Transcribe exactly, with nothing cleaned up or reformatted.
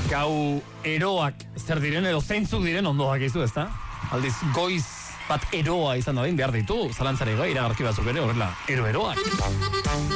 Gau eroak zer diren edo zeintzuk diren ondo dakizu, ezta? Aldiz, goiz bat eroa izan da behar ditu, zalantzari gai, iragarki batzuk ere, horrela, ero-eroak.